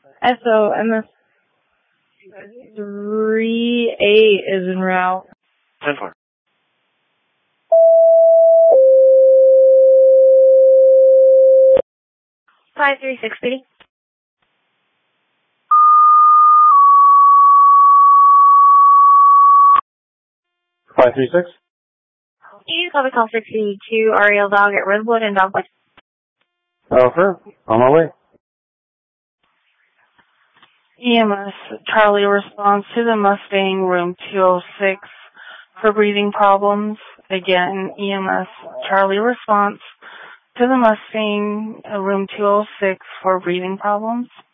SOMS 3A is en route. 10-4. Five 3-6, Speedy. Five 3-6. You copy call 62 Ariel Dog at Redwood and Dogwood. Sir, on my way. EMS Charlie responds to the Mustang room 206 for breathing problems. Again, EMS Charlie responds to the Mustang room 206 for breathing problems.